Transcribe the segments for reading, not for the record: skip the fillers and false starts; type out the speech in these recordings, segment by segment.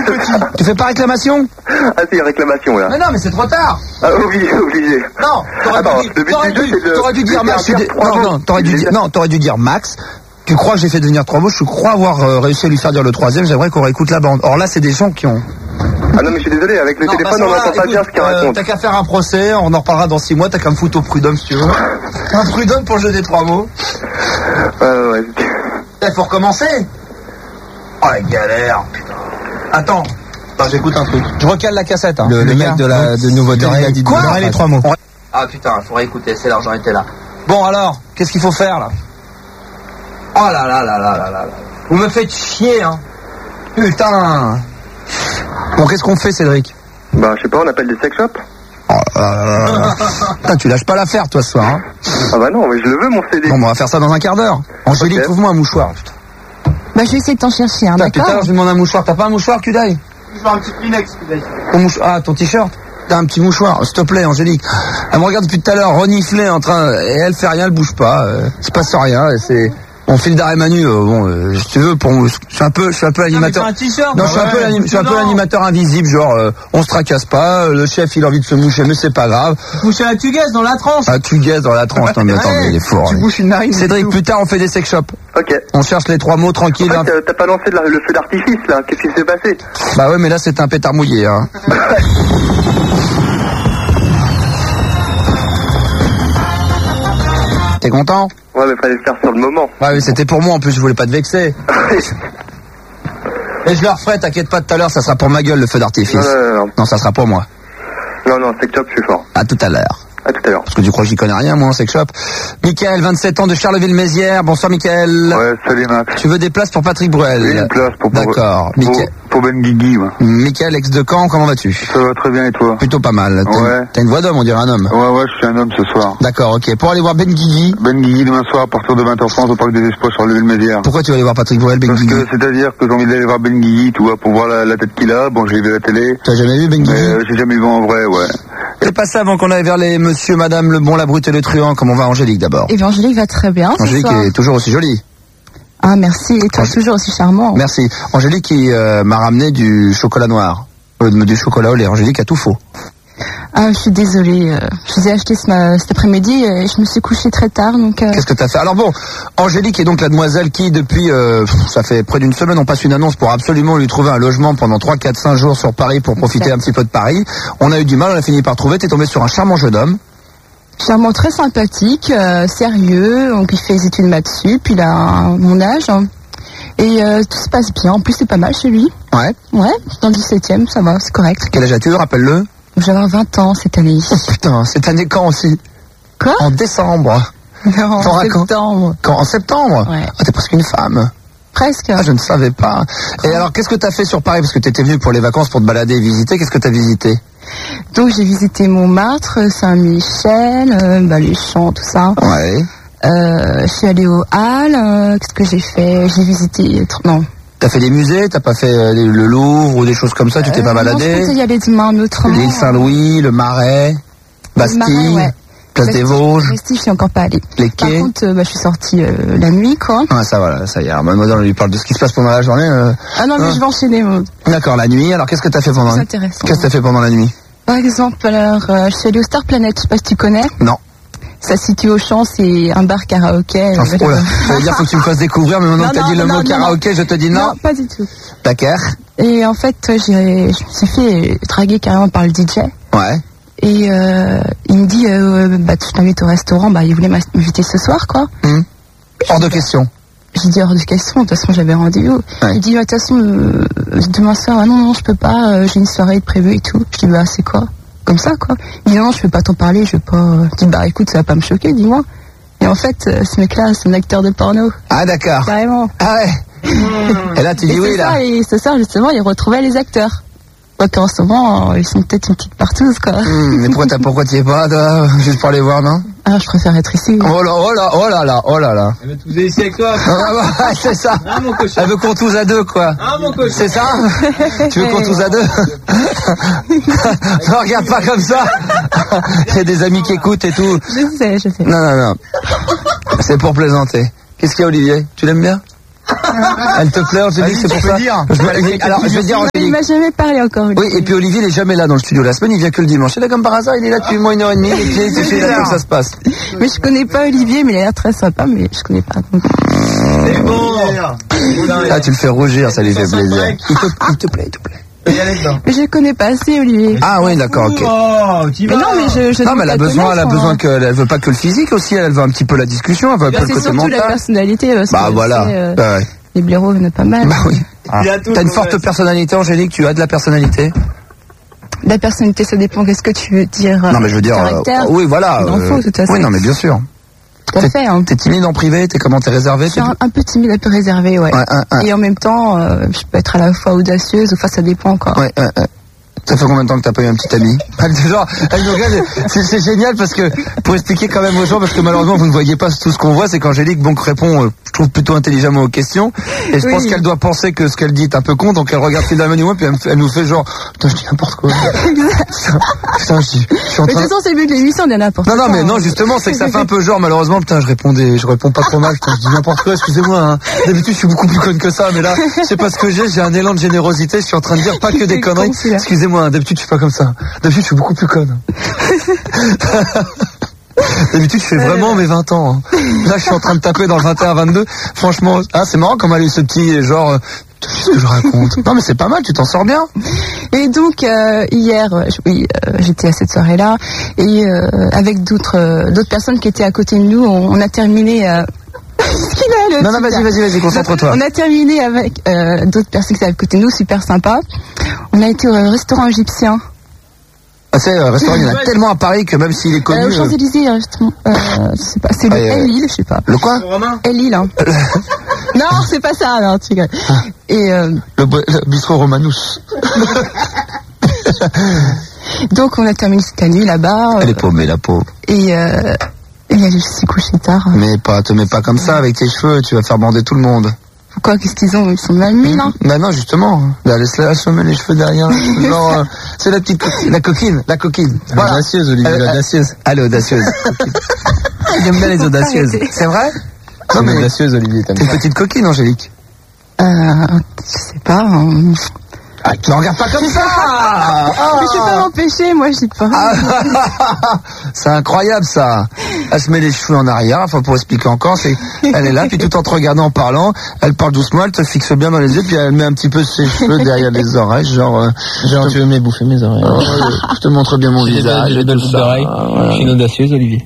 petit. Tu fais pas réclamation? Ah, c'est une réclamation, là. Mais non, mais c'est trop tard. Ah, obligé. Non, t'aurais dû dire Max. T'aurais dû dire Max. Tu crois que j'ai fait devenir 3 mots? Je crois avoir réussi à lui faire dire le 3e. J'aimerais qu'on réécoute la bande. Or là, c'est des gens qui ont... Ah non, mais je suis désolé, avec le téléphone, on n'entend pas bien ce qu'il raconte. T'as qu'à faire un procès, on en reparlera dans 6 mois, t'as qu'à me foutre au prud'homme si tu veux. Un prud'homme pour le jeu des 3 mots. Ouais. Il faut recommencer. Oh la galère, putain. Attends, j'écoute un truc. Je recale la cassette, hein. Le mec de nouveau il a dit quoi les 3 mots. Ah putain, il faut réécouter, c'est l'argent était là. Bon alors, qu'est-ce qu'il faut faire là? Oh là. Vous me faites chier, hein. Putain. Bon, qu'est-ce qu'on fait, Cédric? Bah, je sais pas, on appelle des sex shops. Putain, tu lâches pas l'affaire, toi, ce soir, hein. Ah bah non, mais je le veux, mon CD. Bon, on va faire ça dans un quart d'heure. Angélique, trouve-moi un mouchoir. Bah, je vais essayer de t'en chercher un, d'accord. Putain, je lui demande un mouchoir. T'as pas un mouchoir, Kudaï? Je veux un petit Kleenex, Kudaï. Ah, ton t-shirt? T'as un petit mouchoir, s'il te plaît, Angélique. Elle me regarde depuis tout à l'heure, reniflée, en train, et elle fait rien, elle bouge pas. Il se passe rien, et c'est... On file d'arrêt Manu, si tu veux, je suis un peu l'animateur. Non, je suis un peu l'animateur invisible, genre, on se tracasse pas, le chef il a envie de se moucher, mais c'est pas grave. Moucher à Tuguès dans la tranche. Ah, Tuguès dans la tranche, non mais attends, mais il est fort. Tu bouches une narine. Cédric, plus tard on fait des sex shops. Ok. On cherche les 3 mots tranquille. En fait, t'as pas lancé le feu d'artifice là, qu'est-ce qui s'est passé? Bah ouais, mais là c'est un pétard mouillé, hein. T'es content? Ouais, mais fallait le faire sur le moment. Ouais, mais c'était pour moi en plus, je voulais pas te vexer. Et je le referai, t'inquiète pas, tout à l'heure, ça sera pour ma gueule le feu d'artifice. Non, ça sera pour moi. Non, sex shop, je suis fort. À tout à l'heure. À tout à l'heure. Parce que tu crois que j'y connais rien, moi, en sex shop. Michael, 27 ans de Charleville-Mézières. Bonsoir, Michael. Ouais, salut, Max. Tu veux des places pour Patrick Bruel? Oui, une place pour D'accord. Pour Ben Guigui, ouais. Michael, ex de Caen, comment vas-tu? Ça va très bien, et toi? Plutôt pas mal. T'as une voix d'homme, on dirait un homme. Ouais, je suis un homme ce soir. D'accord, ok. Pour aller voir Ben Guigui? Ben Guigui, demain soir, à partir de 20h30, au Parc des Espoirs, sur Charleville-Mézières. Pourquoi tu vas aller voir Patrick Bruel, Ben Guigui? Parce que, c'est-à-dire que j'ai envie d'aller voir Ben Guigui, tu vois, pour voir la tête qu'il a. Bon, j'ai vu à la télé. Tu as jamais vu Ben Guigui? J'ai jamais vu en vrai, ouais. C'est pas ça avant qu'on aille vers les monsieur, madame, le bon, la brute et le truand. Comment va Angélique d'abord? Eh bien, Angélique va très bien. Angélique est toujours aussi jolie. Ah, merci. Et toi, toujours aussi charmant. Merci. Angélique qui m'a ramené du chocolat noir. Du chocolat au lait. Angélique a tout faux. Ah, je suis désolée. Je les ai achetés cet après-midi et je me suis couchée très tard. Donc. Qu'est-ce que t'as fait? Alors bon, Angélique est donc la demoiselle qui, depuis, ça fait près d'une semaine, on passe une annonce pour absolument lui trouver un logement pendant 3, 4, 5 jours sur Paris pour profiter un petit peu de Paris. On a eu du mal, on a fini par trouver. T'es tombé sur un charmant jeune homme. Charmant, très sympathique, sérieux. Donc il fait des études maths sup, il a mon âge. Et tout se passe bien. En plus, c'est pas mal chez lui. Ouais. Ouais, dans le 17e, ça va, c'est correct. Quel âge as-tu, rappelle-le? Je vais avoir 20 ans cette année. Oh putain, cette année quand aussi? Quoi? En décembre. Non, en septembre. Quand? En septembre? Ouais. Ah, t'es presque une femme. Presque. Ah, je ne savais pas. Et alors, qu'est-ce que t'as fait sur Paris? Parce que t'étais venu pour les vacances, pour te balader et visiter. Qu'est-ce que t'as visité? Donc, j'ai visité Montmartre, Saint-Michel, les champs, tout ça. Ouais. Je suis allée aux Halles. Qu'est-ce que j'ai fait? J'ai visité... Non. T'as fait des musées? T'as pas fait le Louvre ou des choses comme ça? Tu t'es pas baladé? Non, je comptais y aller demain autrement. L'île Saint-Louis, le Marais, Bastille, Marais, ouais. Place des Vosges. Bastille, je suis encore pas allée. Les quais. Par contre, je suis sortie la nuit, quoi. Ah, ça voilà, ça y est. Mademoiselle, on lui parle de ce qui se passe pendant la journée. Ah non, mais je vais enchaîner. D'accord, la nuit. Alors, qu'est-ce que t'as fait pendant la nuit? Qu'est-ce que t'as fait pendant la nuit? Par exemple, alors, je suis allée au Star Planet. Je sais pas si tu connais. Non. Ça se situe au Champ, c'est un bar karaoké. Oh là, ça veut dire faut que tu me fasses découvrir, mais maintenant que t'as dit le mot karaoké, je te dis non. Non, pas du tout. D'accord. Et en fait, je me suis fait draguer carrément par le DJ. Ouais. Et il me dit, tu t'invites au restaurant, il voulait m'inviter ce soir, quoi. Hors de question. J'ai dit hors de question, de toute façon j'avais rendez-vous. Ouais. Il dit, de toute façon, demain soir, non, je peux pas, j'ai une soirée de prévue et tout. Je dis, c'est quoi? Comme ça, quoi. Il dit, non, je vais pas t'en parler, je vais pas... Je dis, écoute, ça va pas me choquer, dis-moi. Et en fait, ce mec-là, c'est un acteur de porno. Ah, d'accord. Carrément. Ah ouais. Et là, tu dis oui, là. Et ce soir, justement, il retrouvait les acteurs. Donc, en ce moment, ils sont peut-être une petite partouze, quoi. Mais pourquoi tu y es pas, toi? Juste pour les voir, non? Ah, je préfère être ici. Oh là là. Elle veut tous ici avec toi. C'est ça. Ah, mon cochon. Elle veut qu'on tousse à deux, quoi. Ah, mon cochon. C'est ça? Tu veux qu'on tousse à deux? Non, regarde pas comme ça. Il y a des amis qui écoutent et tout. Je sais. Non. C'est pour plaisanter. Qu'est-ce qu'il y a, Olivier? Tu l'aimes bien? Elle te plaît, Angélique, c'est pour ça. Alors, je vais dire, Il Angélique. m'a jamais parlé encore. Oui, et puis Olivier, il est jamais là dans le studio la semaine, il vient que le dimanche. Et là, comme par hasard, il est là depuis moins 1h30, et puis c'est là que ça se passe. Mais je connais pas Olivier, mais il a l'air très sympa, mais je connais pas. Donc... C'est bon. Ah, tu le fais rougir, ça lui fait plaisir. Il te plaît. Mais je connais pas assez Olivier. Ah oui, d'accord, ok. Oh, tu Mais vas. non, mais je Non, mais elle a besoin elle veut pas que le physique aussi, elle veut un petit peu la discussion, elle veut un peu le c'est côté surtout la mental. personnalité. Parce Bah que, voilà. tu sais, Bah ouais. les blaireaux, il y en a pas mal. Bah oui. Il a tout, T'as une ouais, forte c'est- personnalité, Angélique, tu as de la personnalité? La personnalité, ça dépend. Qu'est-ce que tu veux dire? Non, mais je veux dire, caractère. oui, voilà. Il en faut, de toute façon. Oui, non, mais bien sûr. Tout à fait. Hein. T'es timide en privé, t'es réservé? Je suis un peu timide, un peu réservée, ouais. Ouais. Et en même temps, je peux être à la fois audacieuse, enfin, ça dépend, quoi. Ouais. Ça fait combien de temps que t'as pas eu un petit ami? Genre, c'est génial parce que, pour expliquer quand même aux gens, parce que malheureusement vous ne voyez pas tout ce qu'on voit, c'est qu'Angélique répond, je trouve plutôt intelligemment aux questions, et je pense qu'elle doit penser que ce qu'elle dit est un peu con, donc elle regarde Phil Damon et moi, puis elle nous fait genre, putain, je dis n'importe quoi. Putain, je suis en Mais de train... toute façon, c'est le but de l'émission, il y a n'importe quoi. Non, mais non, justement, c'est que ça fait un peu genre, malheureusement, putain, je réponds pas trop mal, putain, je dis n'importe quoi, excusez-moi, hein. D'habitude, je suis beaucoup plus conne que ça, mais là, je sais pas ce que j'ai un élan de générosité, je suis en train de dire pas que des conneries. Excusez-moi, hein, d'habitude, je suis pas comme ça. D'habitude, je suis beaucoup plus conne. D'habitude, je fais vraiment mes 20 ans. Hein. Là, je suis en train de taper dans le 21-22. Franchement, c'est marrant comme elle a eu ce petit genre, qu'est-ce que je raconte? Non, mais c'est pas mal, tu t'en sors bien. Et donc, hier, j'étais à cette soirée-là, et avec d'autres personnes qui étaient à côté de nous, on a terminé... Non, vas-y, concentre-toi. On a terminé avec d'autres personnes qui étaient à côté de nous, super sympa. On a été au restaurant égyptien. Ah, c'est restaurant, il y en a tellement à Paris que même s'il est connu... Aux Champs-Élysées, justement. C'est le El-Lil, je sais pas. Le quoi? El-Lil, hein. Non, c'est pas ça, non, tu rigoles. Et le bistrot Romanus. donc, on a terminé cette nuit là-bas. Elle est paumée, la pauvre. Et il a s'est couché tard. Mais te mets pas comme ça avec tes cheveux, tu vas faire bander tout le monde. Pourquoi? Qu'est-ce qu'ils ont? Ils sont mal mis, là? Bah non, justement. Laisse-la assommer les cheveux derrière. Genre, c'est la coquine. Voilà. Audacieuse, Olivier, l'audacieuse. Elle est audacieuse. Il aime bien les audacieuses. C'est vrai? Non, mais audacieuse, Olivier, t'es une petite coquine, Angélique. Je sais pas. Tu ne regardes pas comme ça. Mais je peux pas m'empêcher, moi, je dis pas. C'est incroyable, ça. Elle se met les cheveux en arrière, enfin, pour expliquer encore, elle est là, puis tout en te regardant, en parlant, elle parle doucement, elle te fixe bien dans les yeux, puis elle met un petit peu ses cheveux derrière les oreilles, genre tu veux me bouffer mes oreilles. Je te montre bien mon visage. J'ai des belles boucles d'oreilles. Je suis une audacieuse, Olivier.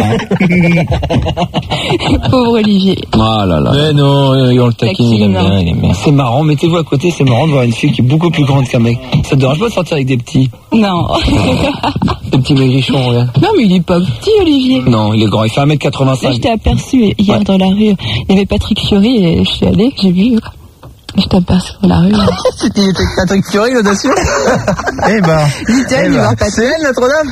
Pauvre Olivier. Ah là là. Mais non, on le taquine, il aime bien, il aime bien. C'est marrant, mettez-vous à côté, c'est marrant de voir une fille qui est beaucoup plus grande qu'un mec. Ça te dérange pas de sortir avec des petits? Non. Des petits maigrichons, regarde. Non, mais il est pas petit, Olivier. Non, il est grand, il fait 1m85. Je t'ai aperçu hier dans la rue. Il y avait Patrick Fiori et je suis allée, j'ai vu. Je t'ai aperçu dans la rue. C'était Patrick Fiori, l'audacieux? Eh ben. Dis-toi, il va pas. C'est elle, Notre-Dame?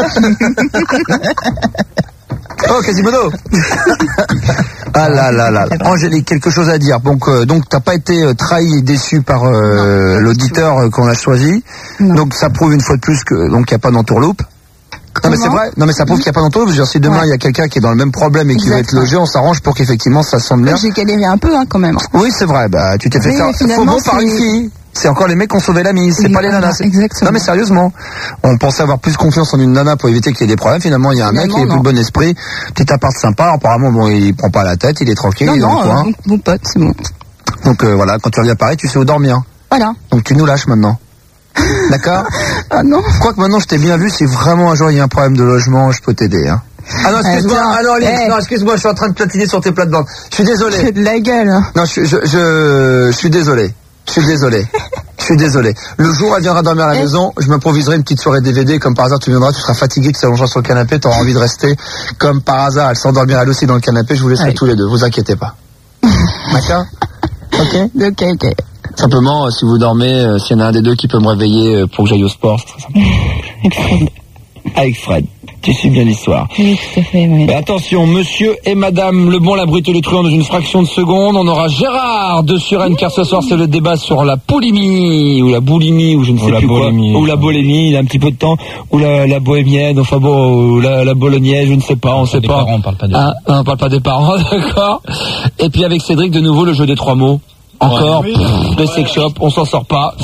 Oh, Quasimodo. Ah là. Angélique, quelque chose à dire. Donc t'as pas été trahi et déçu par l'auditeur qu'on a choisi. Non. Donc ça prouve une fois de plus que donc il y a pas d'entourloupe. Non mais c'est vrai. Non mais ça prouve qu'il n'y a pas d'entourloupe. Je veux dire, si demain il y a quelqu'un qui est dans le même problème et qui veut être logé, on s'arrange pour qu'effectivement ça sente bien. J'ai galéré un peu, hein, quand même. Oui, c'est vrai. Bah tu t'es fait faire faux bon par une fille. C'est encore les mecs qui ont sauvé la mise, c'est pas les nanas. Exactement. Non mais sérieusement, on pensait avoir plus confiance en une nana pour éviter qu'il y ait des problèmes. Finalement, il y a un mec qui est plus bon esprit, petit appart sympa. Apparemment, bon, il prend pas la tête, il est tranquille, il est dans le coin. Bon pote, c'est bon. Donc voilà, quand tu reviens à Paris, tu sais où dormir. Voilà. Donc tu nous lâches maintenant. D'accord? Ah non. Quoique maintenant, je t'ai bien vu. Si vraiment un jour il y a un problème de logement, je peux t'aider. Hein. Ah non, excuse-moi. Ah non, non, excuse-moi, je suis en train de platiner sur tes plates-bandes. Je suis désolé. C'est de la gueule. Hein. Non, je suis désolé. Je suis désolé. Le jour où elle viendra dormir à la maison, je m'improviserai une petite soirée DVD, comme par hasard tu viendras, tu seras fatigué, tu s'allongeras sur le canapé, tu auras envie de rester. Comme par hasard, elle s'endormira elle aussi dans le canapé, je vous laisserai tous les deux, vous inquiétez pas. D'accord? Ok. Simplement, si vous dormez, s'il y en a un des deux qui peut me réveiller pour que j'aille au sport, c'est très sympa. Avec Fred. Avec Fred. Tu suis bien l'histoire. Oui, tout à fait, oui. Attention, monsieur et madame le bon, la brute et le truand dans une fraction de seconde. On aura Gérard de Suresnes, car ce soir c'est le débat sur la poulimie, ou la boulimie, ou je ne sais plus quoi. Ou la bolémie, il a un petit peu de temps. Ou la bohémienne, enfin bon, ou la bolognaise, je ne sais pas, on sait pas. Parents, on parle pas des parents. On parle pas des parents, d'accord. Et puis avec Cédric, de nouveau, le jeu des 3 mots. Encore, le sex shop, on s'en sort pas.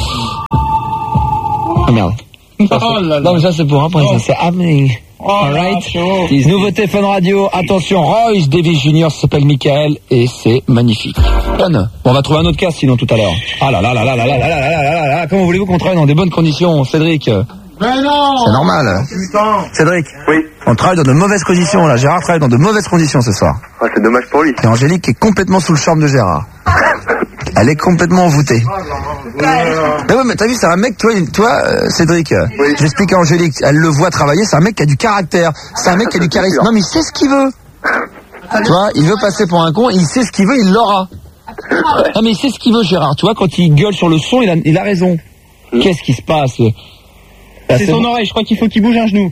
Ah merde. Non mais ça c'est pour après, ça c'est amené. Alright. Nouveauté Fun Radio. Attention, Royce Davis Jr. s'appelle Michael et c'est magnifique. Fun. On va trouver un autre cas sinon tout à l'heure. Ah là là là là là là là là là là là. Comment voulez-vous qu'on travaille dans des bonnes conditions, Cédric? Mais non. C'est normal. Cédric. Oui. On travaille dans de mauvaises conditions là. Gérard travaille dans de mauvaises conditions ce soir. Ah, c'est dommage pour lui. Et Angélique est complètement sous le charme de Gérard. Elle est complètement envoûtée. Mais ouais, mais t'as vu, c'est un mec, toi, Cédric, j'explique à Angélique, elle le voit travailler, c'est un mec qui a du caractère, c'est un mec qui a du charisme. Non mais il sait ce qu'il veut. Tu vois, il veut passer pour un con, il sait ce qu'il veut, il l'aura. Non mais il sait ce qu'il veut, Gérard. Tu vois, quand il gueule sur le son, il a raison. Qu'est-ce qui se passe? C'est son oreille, je crois qu'il faut qu'il bouge un genou.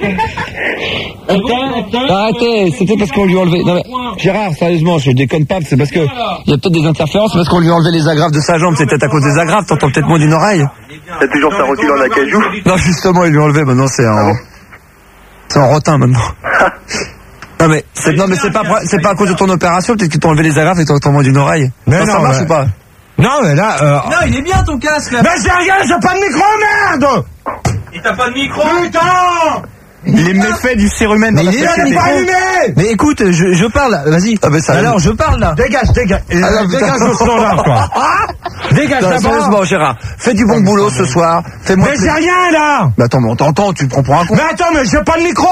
Arrêtez, c'était parce qu'on lui a enlevé. Non mais, Gérard, sérieusement, je déconne pas, c'est parce que il y a peut-être des interférences, c'est parce qu'on lui a enlevé les agrafes de sa jambe, c'est peut-être à cause des agrafes, t'entends peut-être moins d'une oreille. T'as toujours sa rotule en acajou? Non, justement, il lui a enlevé, maintenant c'est en rotin maintenant. Non mais c'est pas à cause de ton opération, peut-être qu'ils t'ont enlevé les agrafes et t'entends moins d'une oreille. Mais non, ça marche ou pas? Non mais là Non, il est bien ton casque là. Mais j'ai rien, j'ai pas de micro, merde. Et t'as pas de micro? Putain. Les méfaits du cérumen dans la société. Mais écoute, je parle là, vas-y. Ah ben ça. Alors je parle là. Dégage. Dégage le standard quoi. Dégage d'abord. Sérieusement, Gérard, fais du bon boulot ce soir. Fais-moi. Mais j'ai rien là. Mais attends, mais on t'entend, tu prends pour un con. Mais attends, mais j'ai pas de micro.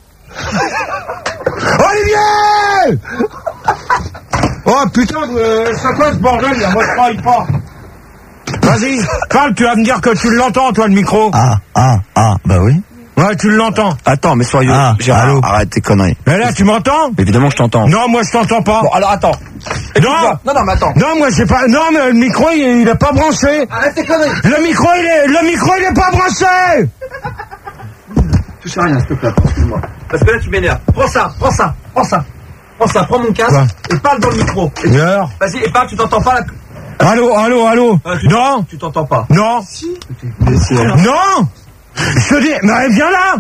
Olivier. Oh putain, c'est quoi ce bordel là? Moi je travaille pas. Vas-y, parle, tu vas me dire que tu l'entends toi le micro. Bah oui. Ouais, tu l'entends. Attends, mais soyons. Gérard, allô. Arrête tes conneries. Mais là, tu m'entends? Évidemment, je t'entends. Non, moi, je t'entends pas. Bon, alors attends. Non, mais attends. Non, moi, j'ai pas. Non, mais le micro, il est pas branché. Arrête tes conneries. Le micro, il est pas branché. Touche à rien, s'il te plaît. Excuse-moi. Parce que là, tu m'énerves. Prends ça. Prends mon casque et parle dans le micro. Vas-y, et parle, tu t'entends pas là. Allô. Non. Tu t'entends pas. Non. Si. Non. Je te dis, mais viens là.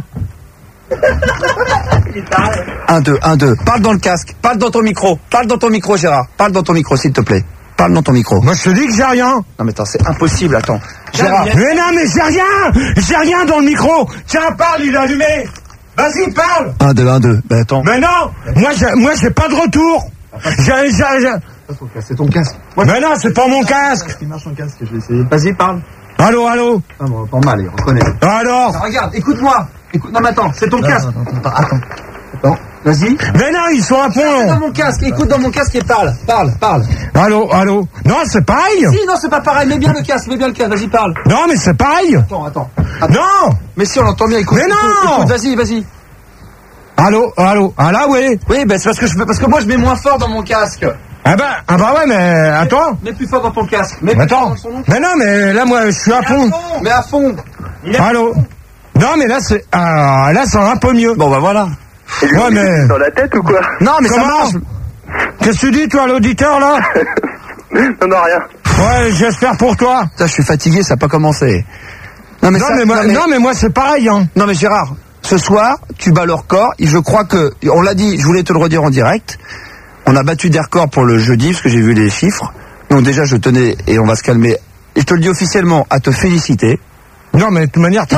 1, 2. Parle dans le casque. Parle dans ton micro. Gérard. Parle dans ton micro, s'il te plaît. Parle dans ton micro. Moi, je te dis que j'ai rien. Non, mais attends, c'est impossible, attends. Gérard. Mais non, mais j'ai rien dans le micro. Tiens, parle, il est allumé. Vas-y, parle. 1, 2. Ben attends. Mais non. Moi, j'ai pas de retour. C'est ton casque. Mais non, c'est pas mon casque. Il marche en casque, je vais essayer. Vas-y, parle. Allô. Ah bon, pas mal, il reconnaît. Alors. Regarde, écoute-moi. Non, mais attends, c'est ton casque. Attends. Vas-y. Mais non, ils sont à fond. Dans mon casque, écoute dans mon casque et parle. Allô. Non, c'est pareil. Si, non, c'est pas pareil. Mets bien le casque, vas-y, parle. Non, mais c'est pareil. Attends. Non. Mais si, on l'entend bien, écoute. Mais non. Écoute, vas-y. Allô. Ah là, oui. Oui, ben c'est parce que moi je mets moins fort dans mon casque. Ah bah ouais, mais attends. Mets plus fort dans ton casque. Mais non, mais là, moi, je suis à fond. Mais à fond. Allô. Non, mais là, c'est un peu mieux. Bon, bah voilà. Ouais, mais. Dans la tête ou quoi? Non, mais comment ça marche. Qu'est-ce que tu dis, toi, l'auditeur, là? Non, rien. Ouais, j'espère pour toi. Ça, je suis fatigué, ça n'a pas commencé. Non, mais moi, c'est pareil, hein. Non, mais Gérard, ce soir, tu bats le record. Je crois que, on l'a dit, je voulais te le redire en direct. On a battu des records pour le jeudi, parce que j'ai vu les chiffres. Donc déjà, je tenais, et on va se calmer, et je te le dis officiellement, à te féliciter. Non, mais de toute manière,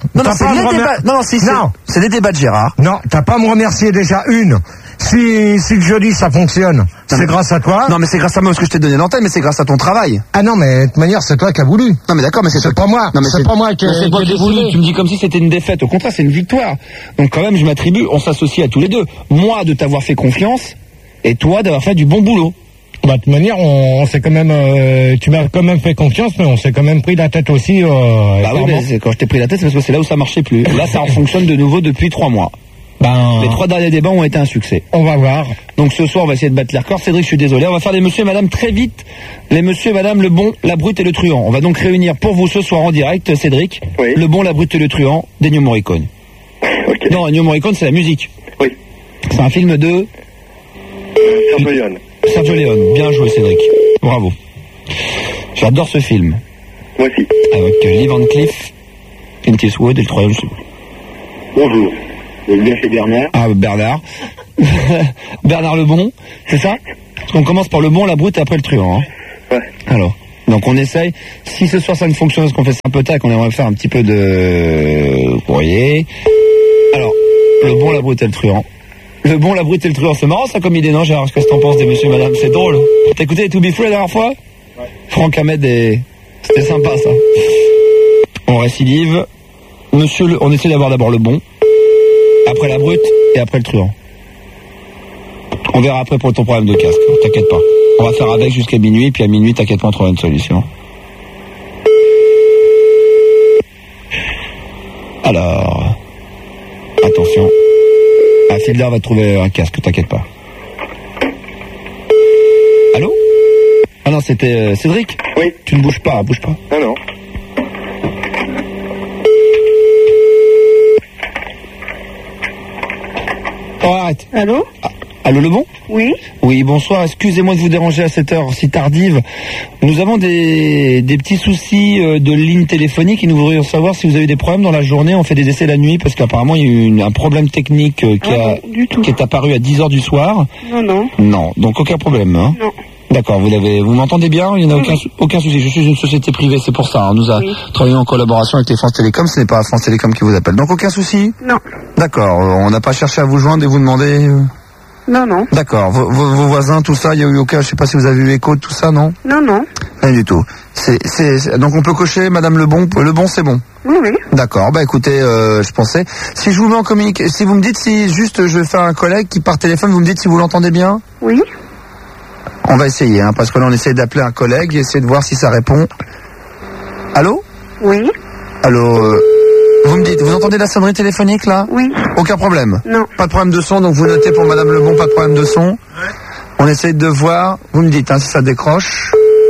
c'est des débats de Gérard. Non, t'as pas à me remercier déjà une. Si le jeudi ça fonctionne, c'est grâce à toi. Non, mais c'est grâce à moi parce que je t'ai donné l'antenne, mais c'est grâce à ton travail. Ah non, mais de toute manière, c'est toi qui as voulu. Non, mais d'accord, mais c'est pas moi. Non, mais c'est pas moi qui ai voulu. Tu me dis comme si c'était une défaite. Au contraire, c'est une victoire. Donc quand même, je m'attribue, on s'associe à tous les deux. Moi, de t'avoir fait confiance, et toi, d'avoir fait du bon boulot. Bah, de toute manière, on s'est quand même, tu m'as quand même fait confiance, mais on s'est quand même pris la tête aussi. Bah oui, mais quand je t'ai pris la tête, c'est parce que c'est là où ça marchait plus. Là, ça en fonctionne de nouveau depuis 3 mois. Les 3 derniers débats ont été un succès. On va voir. Donc ce soir, on va essayer de battre les records. Cédric, je suis désolé. On va faire les monsieur et madame très vite. Les monsieur et madame, le bon, la brute et le truand. On va donc réunir pour vous ce soir en direct, Cédric, le bon, la brute et le truand d'Ennio Morricone. Ok. Non, Ennio Morricone, c'est la musique. Oui. C'est un film de... Sergio Leone. Sergio Leone. Bien joué, Cédric. Bravo. J'adore ce film. Moi aussi. Avec Lee Van Cleef, Clint Eastwood et le troisième. Bonjour. Vous êtes bien chez Bernard? Ah, Bernard. Bernard Lebon, c'est ça? On commence par le bon, la brute et après le truand. Hein. Ouais. Alors, donc on essaye. Si ce soir ça ne fonctionne, parce qu'on fait ça un peu tac, on aimerait faire un petit peu de courrier. Alors, le bon, la brute et le truand. Le bon, la brute et le truand, c'est marrant ça comme idée, non Gérard? Qu'est-ce que t'en penses des messieurs, madame? C'est drôle. T'as écouté les To Be Free la dernière fois? Ouais. Franck Hamed et... C'était sympa ça. On récidive. Monsieur, on essaie d'avoir d'abord le bon, après la brute et après le truand. On verra après pour ton problème de casque, t'inquiète pas. On va faire avec jusqu'à minuit, puis à minuit, t'inquiète pas, on trouvera une solution. Alors, attention. Fielder va trouver un casque, t'inquiète pas. Allô? Ah non, c'était Cédric? Oui. Tu ne bouges pas, bouge pas. Ah non. Oh, arrête. Allô? Allô, le bon? Oui. Oui, bonsoir. Excusez-moi de vous déranger à cette heure si tardive. Nous avons des petits soucis de ligne téléphonique et nous voudrions savoir si vous avez des problèmes dans la journée. On fait des essais la nuit parce qu'apparemment il y a eu un problème technique qui est apparu à 10h du soir. Non, non. Non, donc aucun problème. Hein. Non. D'accord, vous m'entendez bien? Il n'y en a aucun souci. Je suis une société privée, c'est pour ça. Hein. Nous travaillons en collaboration avec les France Télécom. Ce n'est pas France Télécom qui vous appelle. Donc aucun souci? Non. D'accord, on n'a pas cherché à vous joindre et vous demander... Non, non. D'accord. Vos voisins, tout ça, il y a eu aucun, je sais pas si vous avez eu écho de tout ça, non? Non, non. Rien du tout. Donc on peut cocher, Madame Lebon. Lebon, c'est bon. Oui, oui. D'accord. Bah écoutez, je pensais. Si je vous mets en communication, si vous me dites si juste je fais un collègue qui par téléphone, vous me dites si vous l'entendez bien? Oui. On va essayer, hein, parce que là on essaie d'appeler un collègue et essayer de voir si ça répond. Allô? Oui. Allô. Vous me dites, vous entendez la sonnerie téléphonique là? Oui. Aucun problème? Non. Pas de problème de son, donc vous notez pour Madame Lebon, pas de problème de son. Ouais. On essaye de voir, vous me dites hein, si ça décroche.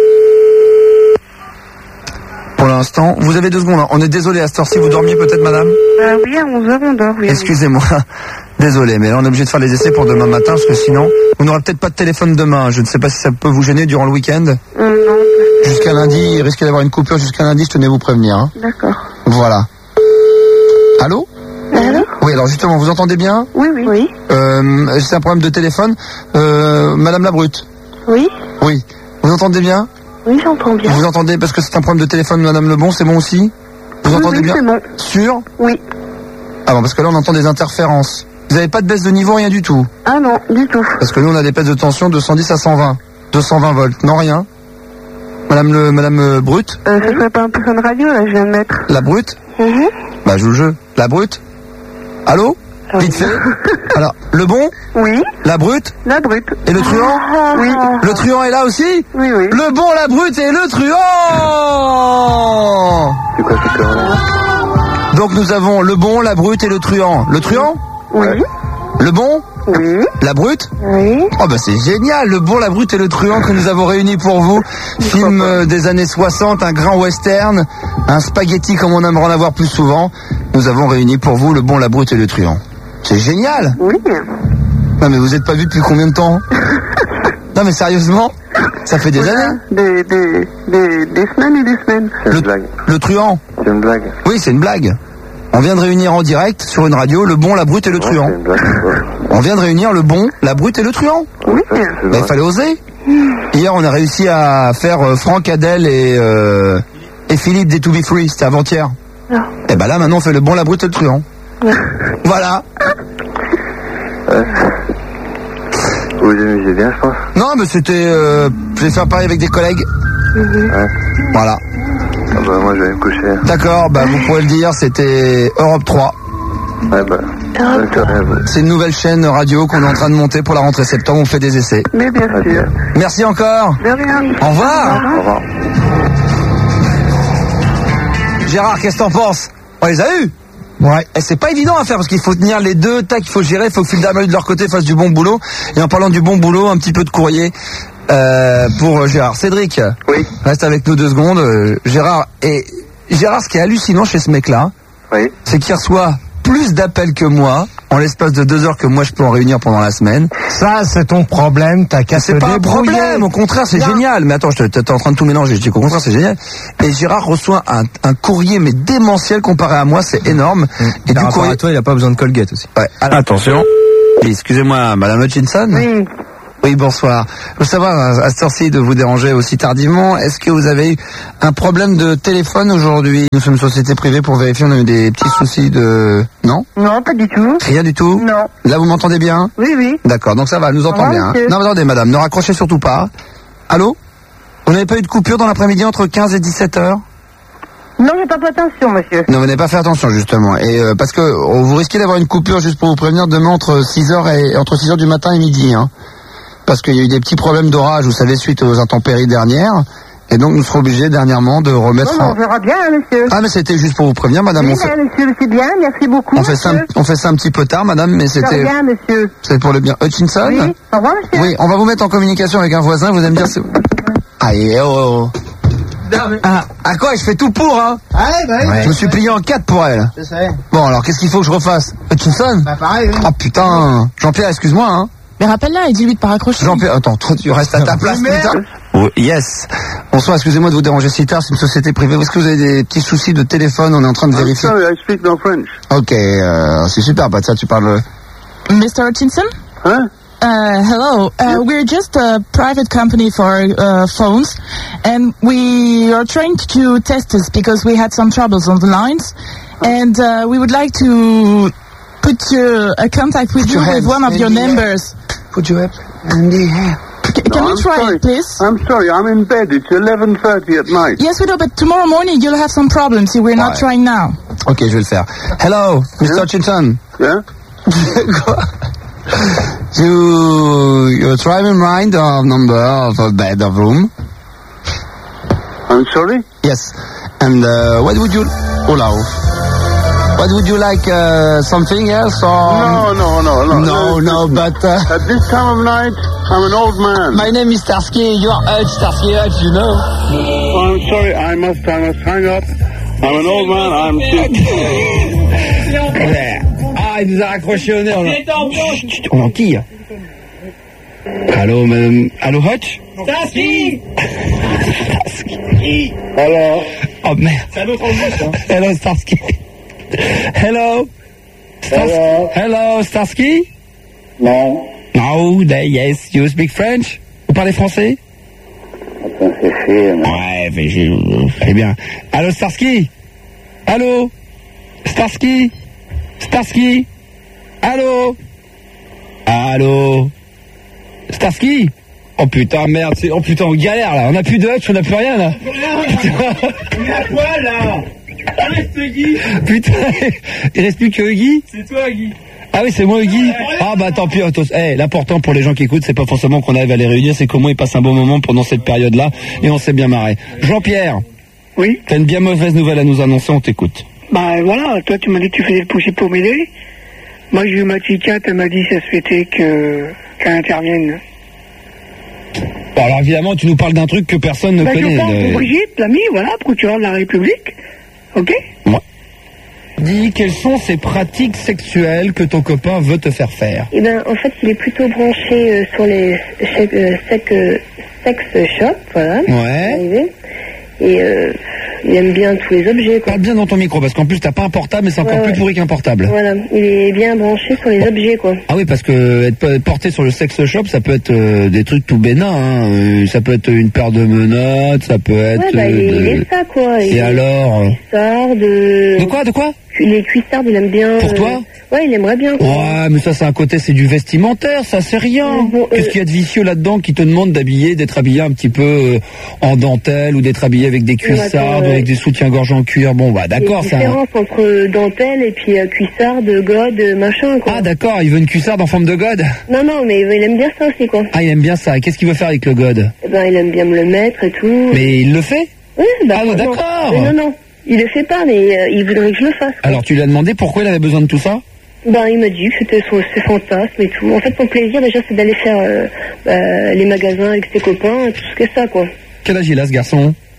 Pour l'instant, vous avez 2 secondes, hein. On est désolé à cette heure-ci, vous dormiez peut-être Madame? Oui, à 11h on dort, oui. Excusez-moi, désolé, mais là on est obligé de faire les essais pour demain matin, parce que sinon, vous n'aurez peut-être pas de téléphone demain. Je ne sais pas si ça peut vous gêner durant le week-end. Non. Jusqu'à lundi, il risque d'avoir une coupure jusqu'à lundi, je tenais à vous prévenir. Hein. D'accord. Voilà. Allô? Allô? Oui, alors justement, vous entendez bien? Oui, oui. Oui. C'est un problème de téléphone. Madame la Brute? Oui. Oui. Vous entendez bien? Oui, j'entends bien. Vous entendez, parce que c'est un problème de téléphone, Madame Lebon, c'est bon aussi? Vous entendez bien? C'est bon. Sûr? Oui. Ah bon, parce que là on entend des interférences. Vous n'avez pas de baisse de niveau, rien du tout? Ah non, du tout. Parce que nous on a des baisses de tension de 110 à 120. 220 volts. Non, rien? Madame Brute? Ça serait pas un peu une radio, là, je viens de mettre. La Brute? Bah, joue le jeu. La Brute? Allô? Vite fait. Alors, le bon? Oui. La Brute? La Brute. Et le truand? Oui. Le truand est là aussi? Oui, oui. Le bon, la Brute et le truand! C'est quoi cette heure-là? Donc nous avons le bon, la Brute et le truand. Le truand? Oui. Le bon? Oui. La Brute? Oui. Oh bah c'est génial, le bon, la Brute et le truand que nous avons réunis pour vous. Film des années 60, un grand western, un spaghetti comme on aimerait en avoir plus souvent. Nous avons réuni pour vous le bon, la Brute et le truand. C'est génial. Oui. Non mais vous êtes pas vu depuis combien de temps? Non mais sérieusement, ça fait des années. Des semaines et des semaines. C'est une blague. Le truand? C'est une blague. Oui, c'est une blague. On vient de réunir en direct sur une radio le bon, la Brute et le truand. C'est une blague. On vient de réunir le bon, la Brute et le truand. Oui. Bah, il fallait oser. Hier, on a réussi à faire Franck, Adèle et Philippe des To Be Free. C'était avant-hier. Et bah là, maintenant, on fait le bon, la Brute et le truand. Voilà. Vous vous amusez bien, je pense. Non, mais c'était... j'ai fait pareil avec des collègues. Ouais. Voilà. Ah bah moi, je vais me coucher. D'accord, bah vous pourrez le dire, c'était Europe 3. Ouais, bah... C'est une nouvelle chaîne radio qu'on est en train de monter pour la rentrée septembre. On fait des essais. Mais bien sûr. Merci encore. De rien. Au revoir. Au revoir. Gérard, qu'est-ce que t'en penses? On les a eus? Ouais. Et c'est pas évident à faire parce qu'il faut tenir les deux, tac, il faut gérer, il faut que Phil Darmel de leur côté fasse du bon boulot. Et en parlant du bon boulot, un petit peu de courrier pour Gérard. Cédric, oui. Reste avec nous 2 secondes. Gérard, ce qui est hallucinant chez ce mec-là, oui. c'est qu'il reçoit plus d'appels que moi, en l'espace de 2 heures que moi je peux en réunir pendant la semaine. Ça, c'est ton problème, t'as qu'à se C'est pas un débrouiller. problème, au contraire, c'est génial. Mais attends, t'es en train de tout mélanger. Je dis qu'au contraire, c'est génial. Et Gérard reçoit un courrier, mais démentiel comparé à moi, c'est énorme. Et du courrier... à toi, il a pas besoin de Colgate aussi. Ouais. Alors, attention. Excusez-moi, Madame Hutchinson. Oui. Oui, bonsoir. Je veux savoir, à cette heure-ci, de vous déranger aussi tardivement, est-ce que vous avez eu un problème de téléphone aujourd'hui? Nous sommes une société privée pour vérifier, on a eu des petits soucis de... Non? Non, pas du tout. Rien du tout? Non. Là, vous m'entendez bien? Oui, oui. D'accord, donc ça va, elle nous entend revoir, bien. Hein. monsieur. Non, mais attendez, madame, ne raccrochez surtout pas. Allô? Vous n'avez pas eu de coupure dans l'après-midi entre 15 et 17 heures? Non, j'ai pas fait attention, monsieur. Non, vous n'avez pas fait attention, justement. Et parce que vous risquez d'avoir une coupure, juste pour vous prévenir, demain entre 6h du matin et midi. Hein. Parce qu'il y a eu des petits problèmes d'orage, vous savez, suite aux intempéries dernières. Et donc, nous serons obligés dernièrement de remettre... Non, on verra bien, monsieur. Ah, mais c'était juste pour vous prévenir, madame. Oui, monsieur, c'est bien, merci beaucoup, on fait ça un petit peu tard, madame, mais c'était... bien, monsieur. C'est pour le bien. Hutchinson? Oui, au revoir, monsieur. Oui, on va vous mettre en communication avec un voisin, vous allez me dire... Aïe, oh, oh. À quoi? Je fais tout pour, hein? Ouais. Je me suis plié en 4 pour elle. Je sais. Bon, alors, qu'est-ce qu'il faut que je refasse? Hutchinson? Bah, pareil, oui. Oh, putain. Jean-Pierre, excuse-moi, hein. Mais rappelle-la et dis-lui de pas raccrocher. Jean-Pierre, attends, toi, tu restes à ta place, putain. Oh, yes. Bonsoir, excusez-moi de vous déranger si tard, c'est une société privée. Est-ce que vous avez des petits soucis de téléphone? On est en train de vérifier. Sorry, I speak no French. Ok, c'est super, bah, ça, tu parles... Mr. Hutchinson? Huh? Hello. We're just a private company for phones, and we are trying to test this because we had some troubles on the lines, and we would like to put a contact with you with one of your numbers. Put your in the air. Can you try it, please? I'm sorry, I'm in bed. It's 11:30 at night. Yes, we know, but tomorrow morning you'll have some problems. See, we're not Ouais. trying now. Ok, je vais le faire. Hello, Mr. Hutchinson. Yeah? You're trying to mind the number of a bed of room? I'm sorry? Yes. And what would you... Hello. What would you like, something else or... No, but... At this time of night, I'm an old man. My name is Starsky, you are Starsky, you know. Oh, I'm sorry, I must hang up. I'm an old man, I'm Ah, il nous a raccroché au nez. On enquille. Allô, madame... Allô, Hutch? Starsky. Hello? Oh, merde. C'est un autre embauche, hein. Hello, Starsky. Hello? Hello, Starsky? Non. No, yes, you speak French? Vous parlez français? Ouais, c'est bien. Allô, Starsky? Allô? Starsky? Starsky? Allô? Allô? Starsky? Oh putain, merde, oh putain, on galère là, on a plus de Hutch, on a plus rien là. On est à quoi, là? Reste, Guy. Putain, il reste plus que Guy? C'est toi, Guy. Ah oui, c'est moi, Guy. Ah bah tant pis. L'important pour les gens qui écoutent, c'est pas forcément qu'on arrive à les réunir, c'est qu'au moins ils passent un bon moment pendant cette période-là et on s'est bien marré. Jean-Pierre. Oui. T'as une bien mauvaise nouvelle à nous annoncer, on t'écoute. Bah voilà, toi tu m'as dit que tu faisais le possible pour m'aider. Moi j'ai eu ma psychiatre, elle m'a dit ça se fêtait qu'elle intervienne. Bon, alors évidemment, tu nous parles d'un truc que personne ne Bah je connaît. parle pour Brigitte, l'ami, voilà, procureur de la République. Ok? Ouais. Dis, quelles sont ces pratiques sexuelles que ton copain veut te faire faire? Eh ben, en fait, il est plutôt branché sur les sex shops, voilà. Ouais. Et il aime bien tous les objets, quoi. Parle bien dans ton micro, parce qu'en plus t'as pas un portable, mais c'est encore plus pourri qu'un portable. Voilà, il est bien branché sur les objets, quoi. Ah oui, parce que être porté sur le sex shop, ça peut être des trucs tout bénins, hein. Ça peut être une paire de menottes, ça peut être... Ouais, bah, il est ça, quoi. Et alors cuissards, De quoi Les cuissards, il aime bien... Pour toi? Ouais, il aimerait bien, quoi. Ouais, mais ça c'est un côté, c'est du vestimentaire, ça c'est rien. Bon, Qu'est-ce qu'il y a de vicieux là-dedans qui te demande d'être habillé un petit peu en dentelle ou d'être habillé avec des cuissards, ou avec des soutiens-gorge en cuir? Bon, bah d'accord, ça... Il y a une différence entre dentelle et puis cuissard, de god, machin, quoi. Ah d'accord, il veut une cuissarde en forme de god? Non, mais il aime bien ça aussi, quoi. Ah, il aime bien ça. Qu'est-ce qu'il veut faire avec le god? Eh ben, il aime bien me le mettre et tout. Mais il le fait? Oui, bah... Ah, d'accord. Non, il le fait pas, mais il voudrait que je le fasse, quoi. Alors, tu lui as demandé pourquoi il avait besoin de tout ça? Ben, il m'a dit que c'était ses fantasmes et tout. En fait, son plaisir, déjà, c'est d'aller faire les magasins avec ses copains et tout ce que ça, quoi. Quel âge il a, ce garçon?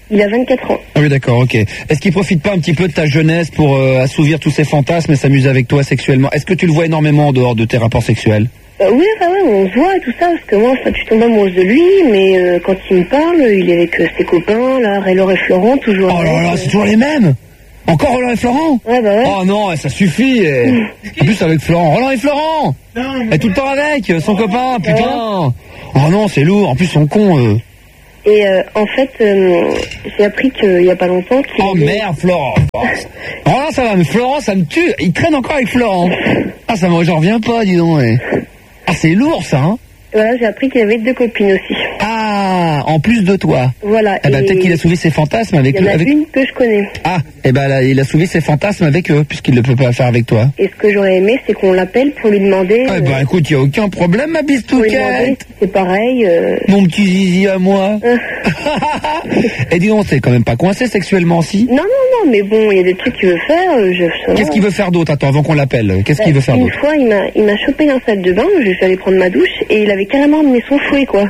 Il a 24 ans. Ah oui, d'accord, ok. Est-ce qu'il profite pas un petit peu de ta jeunesse pour assouvir tous ses fantasmes et s'amuser avec toi sexuellement? Est-ce que tu le vois énormément en dehors de tes rapports sexuels? Oui, enfin, ouais, on se voit et tout ça, parce que moi, je suis tombée amoureuse de lui, mais quand il me parle, il est avec ses copains, là, Laure et Florent, toujours. Oh là là, c'est toujours les mêmes? Encore Roland et Florent? Ouais, bah ouais. Oh non, ça suffit. En plus avec Florent. Roland et Florent. Elle est tout le temps avec, son copain, putain. Oh non, c'est lourd. En plus, ils sont cons. Et en fait, j'ai appris qu'il y a pas longtemps qu'il... Oh merde, Florent. Roland, ça va, mais Florent, ça me tue. Il traîne encore avec Florent. Ah, ça me... j'en reviens pas, dis donc. Ah, c'est lourd, ça, hein. Voilà, j'ai appris qu'il avait 2 copines aussi. Ah, en plus de toi. Voilà. Eh ben, peut-être qu'il a soulevé ses fantasmes avec eux. Il y en a une que je connais. Ah, eh ben là, il a soulevé ses fantasmes avec eux, puisqu'il ne peut pas faire avec toi. Et ce que j'aurais aimé, c'est qu'on l'appelle pour lui demander... Ah, bah écoute, il n'y a aucun problème, ma bistouquette. Si c'est pareil. Mon petit zizi à moi. Et dis donc, c'est quand même pas coincé sexuellement, si? Non, mais bon, il y a des trucs qu'il veut faire. Qu'est-ce qu'il veut faire d'autre? Attends, avant qu'on l'appelle, qu'est-ce qu'il veut faire d'autre? Une fois, il m'a chopé dans la salle de bain, je suis allée prendre ma douche, et il avait carrément amené son fouet, quoi.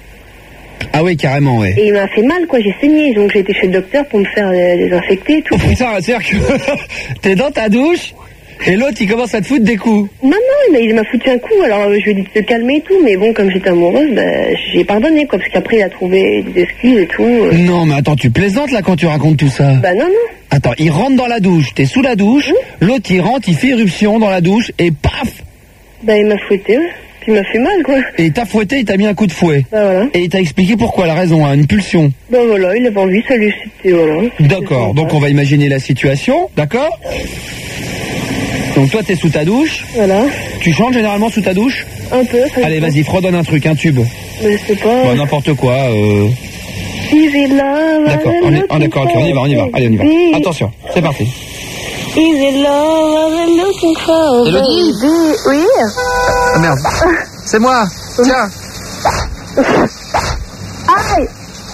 Ah oui, carrément, ouais. Et il m'a fait mal, quoi, j'ai saigné, donc j'ai été chez le docteur pour me faire désinfecter et tout. Oh putain, c'est-à-dire que t'es dans ta douche, et l'autre, il commence à te foutre des coups. Non, il m'a foutu un coup, alors je lui ai dit de te calmer et tout, mais bon, comme j'étais amoureuse, j'ai pardonné, quoi, parce qu'après, il a trouvé des excuses et tout. Non, mais attends, tu plaisantes, là, quand tu racontes tout ça? Bah non. Attends, il rentre dans la douche, t'es sous la douche, l'autre, il rentre, il fait éruption dans la douche, et paf! Bah, il m'a fouetté, ouais. Puis il m'a fait mal, quoi. Et il t'a fouetté, il t'a mis un coup de fouet. Bah voilà. Et il t'a expliqué pourquoi, la raison, hein, une pulsion. Bah voilà, il avait envie, ça lui, c'était, voilà. D'accord, donc on va imaginer la situation, d'accord? Donc toi, t'es sous ta douche. Voilà. Tu chantes généralement sous ta douche? Un peu. Allez, vas-y, fredonne un truc, un tube. Mais je sais pas. Bon, n'importe quoi, Easy love. D'accord, d'accord, ok, on y va. Allez, on y va. Attention, c'est parti. Easy love, I'm looking for. Élodie? Oui. Ah merde. C'est moi. Tiens. Aïe.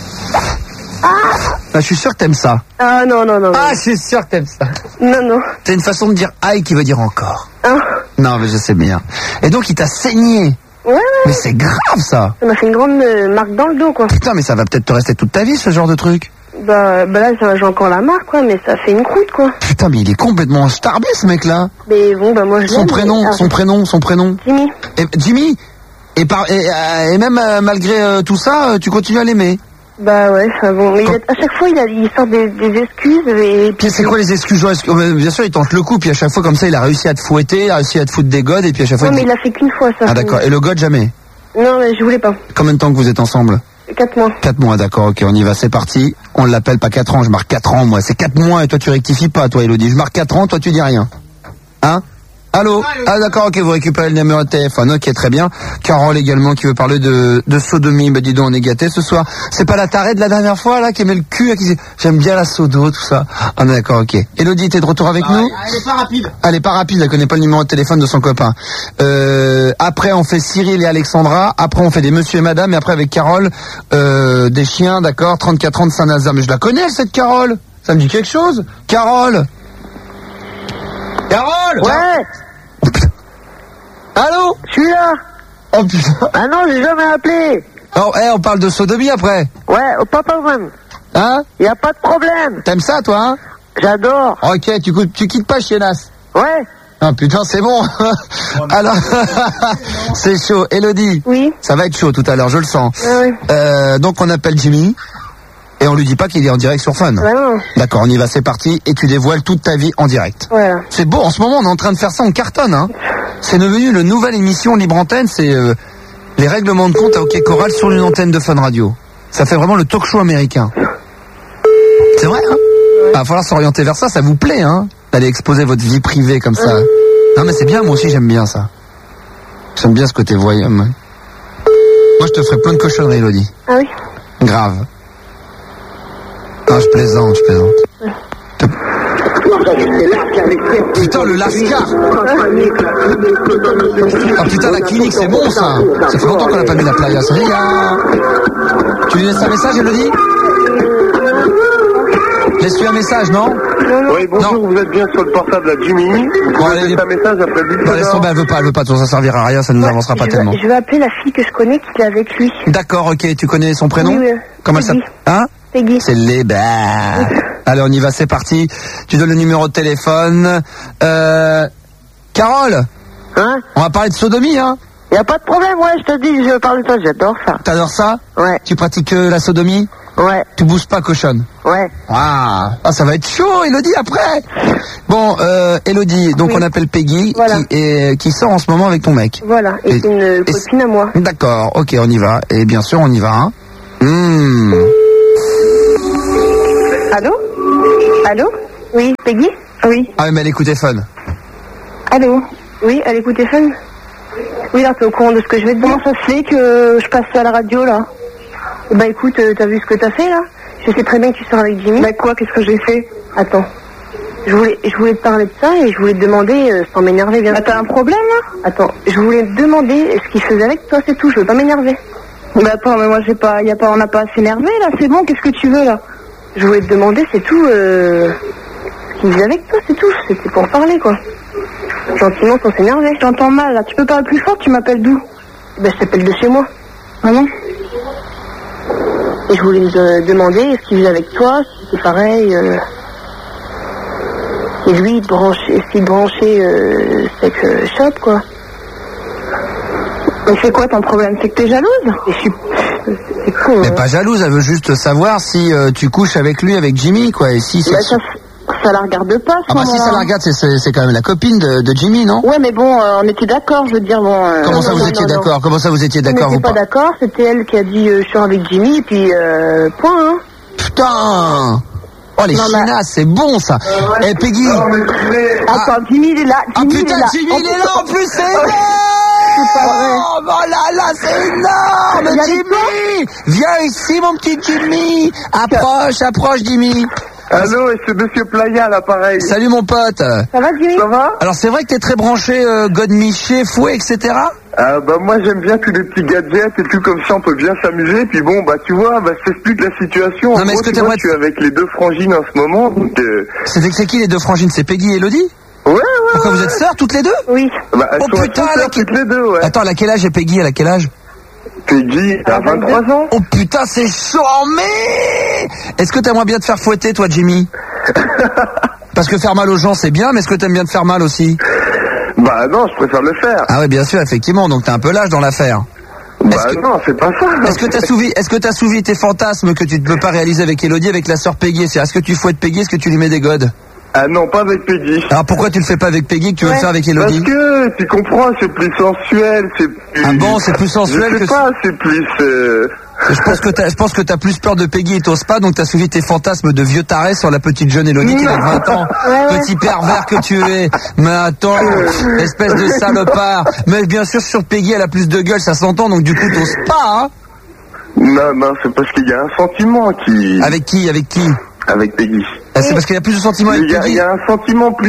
Bah, je suis sûr que t'aimes ça. Ah non. Ah, je suis sûr que t'aimes ça. Non. T'as une façon de dire aïe qui veut dire encore. Ah. Non, mais je sais bien. Et donc, il t'a saigné. Ouais. Mais c'est grave, ça. Ça m'a fait une grande marque dans le dos, quoi. Putain, mais ça va peut-être te rester toute ta vie, ce genre de truc. Bah là, j'ai encore la marque, quoi, mais ça fait une croûte, quoi. Putain, mais il est complètement starbé, ce mec-là. Mais bon, bah moi, je Son l'aime. son prénom. Jimmy. Jimmy. Et même malgré tout ça, tu continues à l'aimer. Bah ouais, ça bon. Mais à chaque fois, il sort des excuses et puis c'est quoi les excuses? Bien sûr, il tente le coup, puis à chaque fois comme ça, il a réussi à te fouetter, il a réussi à te foutre des godes, et puis à chaque fois. Ouais, mais il a fait qu'une fois ça. Ah d'accord. Et le god jamais? Non, mais je voulais pas. Combien de temps que vous êtes ensemble? 4 mois. 4 mois, d'accord, ok, on y va, c'est parti. On l'appelle pas 4 ans, je marque 4 ans, moi. C'est 4 mois et toi tu rectifies pas, toi, Élodie. Je marque 4 ans, toi tu dis rien. Hein? Allô? Ah d'accord, ok, vous récupérez le numéro de téléphone, ok, très bien. Carole également qui veut parler de sodomie, bah dis donc, on est gâtés ce soir. C'est pas la tarée de la dernière fois, là, qui aimait le cul, qui... J'aime bien la sodo, tout ça. Ah d'accord, ok. Élodie, t'es de retour avec nous? Elle est pas rapide. Elle est pas rapide, elle connaît pas le numéro de téléphone de son copain. Après on fait Cyril et Alexandra, après on fait des monsieur et madame, et après avec Carole, des chiens, d'accord, 34 ans de Saint-Nazaire. Mais je la connais, cette Carole. Ça me dit quelque chose? Carole? Ouais. Allô? Je suis là. Oh putain. Ah non, j'ai jamais appelé. Oh, on parle de sodomie après. Ouais, pas de problème. Hein? Y a pas de problème. T'aimes ça, toi, hein? J'adore. Ok, tu quittes pas Chienas. Ouais. Ah putain, c'est bon. Alors, c'est chaud. Élodie. Oui. Ça va être chaud tout à l'heure, je le sens. Ouais. Donc on appelle Jimmy. Et on lui dit pas qu'il est en direct sur Fun. Ouais, non. D'accord, on y va, c'est parti. Et tu dévoiles toute ta vie en direct. Voilà. C'est beau, en ce moment on est en train de faire ça, on cartonne, hein. C'est devenu une nouvelle émission Libre Antenne, c'est les règlements de compte à OK Choral sur une antenne de Fun Radio. Ça fait vraiment le talk show américain. C'est vrai, hein? Il va falloir s'orienter vers ça, ça vous plaît, hein? D'aller exposer votre vie privée comme ça. Non mais c'est bien, moi aussi j'aime bien ça. J'aime bien ce côté voyant. Moi je te ferai plein de cochonneries, Élodie. Ah oui? Grave. Non, je plaisante. Putain, le Lascar. Ah putain, la clinique, c'est bon ça. Ça fait longtemps qu'on n'a pas mis la playa. Tu lui laisses un message, Élodie? Laisse-lui un message, non? Oui, bonjour, non. Vous êtes bien sur le portable à Jimmy. Bon, allez, un message après le but. Laisse tomber, elle veut pas, ça servira à rien, ça ne nous avancera pas tellement. Je vais appeler la fille que je connais qui est avec lui. D'accord, ok, tu connais son prénom? Oui. Comment elle s'appelle? Hein? Peggy. C'est les Allez, on y va, c'est parti. Tu donnes le numéro de téléphone. Carole. Hein? On va parler de sodomie, hein? Y a pas de problème, ouais, je te dis, je parle de toi, j'adore ça. T'adores ça? Ouais. Tu pratiques la sodomie? Ouais. Tu bouges pas, cochonne? Ouais. Ah, ça va être chaud, Elodie, après. Bon, Elodie, donc on appelle Peggy, Voilà. qui sort en ce moment avec ton mec. Voilà, et c'est une copine à moi. D'accord, ok, on y va. Et bien sûr, on y va, hein. Allô? Allô? Oui, Peggy? Oui. Ah, mais elle écoute téléphone. Allô? Oui, elle écoute téléphone? Oui, là, t'es au courant de ce que je vais te dire. Comment ça se fait que je passe à la radio, là? Bah écoute, t'as vu ce que t'as fait, là? Je sais très bien que tu sors avec Jimmy. Bah quoi, qu'est-ce que j'ai fait? Attends. Je voulais te parler de ça et je voulais te demander, sans m'énerver, bien. Bah t'as un problème, là? Attends, je voulais te demander ce qu'il faisait avec toi, c'est tout, je veux pas m'énerver. Bah attends, mais moi on n'a pas à s'énerver, là, c'est bon, qu'est-ce que tu veux, là? Je voulais te demander, c'est tout, ce qu'il faisait avec toi, c'est tout, c'était pour parler, quoi. Gentiment, sans s'énerver. Je t'entends mal, là, tu peux parler plus fort, tu m'appelles d'où? Bah je t'appelle de chez moi. Ah non? Et je voulais me demander ce qu'il faisait avec toi, si c'était pareil. Et lui, il branchait sex shop, quoi. Mais c'est quoi ton problème? C'est que t'es jalouse? C'est con. Mais pas jalouse, elle veut juste savoir si tu couches avec lui, avec Jimmy, quoi. Et si Bah, ça la regarde pas, ce Ah bah si ça la regarde, c'est quand même la copine de Jimmy, non? Ouais, mais bon, on était d'accord, je veux dire, bon... Comment ça vous étiez d'accord? Comment ça vous étiez d'accord? On n'était pas d'accord, c'était elle qui a dit je sors avec Jimmy, et puis point, hein. Putain! Oh les chinasses, c'est bon ça! Eh Peggy! Attends, Jimmy il est là, Jimmy putain, il est là. Jimmy il est là en plus, c'est énorme! C'est pas vrai. Oh là, c'est énorme, Jimmy! Viens ici mon petit Jimmy! Approche Jimmy! Allô, et c'est Monsieur Playa à l'appareil. Salut mon pote! Ça va Jimmy? Ça va? Alors c'est vrai que t'es très branché godemiché, fouet, etc. Bah moi j'aime bien tous les petits gadgets et tout comme ça on peut bien s'amuser. Puis bon bah tu vois, bah je t'explique la situation. Non mais est-ce que je suis avec les deux frangines en ce moment. Donc, c'est qui les deux frangines? C'est Peggy et Elodie? Ouais. Pourquoi vous êtes sœurs toutes les deux? Oui. Bah elles Oh sont putain, toutes les deux, ouais. Attends, elle a quel âge? Et Peggy, elle a quel âge? Peggy a 23 ans. Oh putain, c'est chaud, mais est-ce que t'aimerais bien te faire fouetter, toi, Jimmy? Parce que faire mal aux gens, c'est bien, mais est-ce que t'aimes bien te faire mal aussi? Bah non, je préfère le faire. Ah ouais, bien sûr, effectivement, donc t'es un peu lâche dans l'affaire. Bah non, c'est pas ça. Est-ce que t'as souvi tes fantasmes que tu ne peux pas réaliser avec Elodie, avec la sœur Peggy? C'est-à-dire, est-ce que tu fouettes Peggy, est-ce que tu lui mets des godes? Ah non, pas avec Peggy. Alors pourquoi tu le fais pas avec Peggy, que tu veux le faire avec Elodie? Parce que, tu comprends, c'est plus sensuel, c'est plus... Ah bon, c'est plus sensuel je sais que... pas, c'est plus... Je pense que t'as plus peur de Peggy et t'oses pas, donc t'as souvi tes fantasmes de vieux taré sur la petite jeune Elodie qui a 20 ans. Petit pervers que tu es. Mais attends, espèce de salopard. Mais bien sûr, sur Peggy, elle a plus de gueule, ça s'entend, donc du coup, t'oses pas, hein? Non, c'est parce qu'il y a un sentiment qui... Avec qui? Avec Peggy. C'est parce qu'il y a plus de sentiments avec Peggy? Il y a un sentiment plus